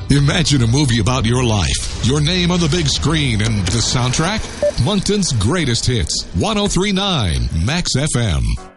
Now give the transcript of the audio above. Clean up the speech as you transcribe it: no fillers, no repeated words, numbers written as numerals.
Imagine a movie about your life, your name on the big screen, and the soundtrack? Moncton's greatest hits, 103.9 Max FM.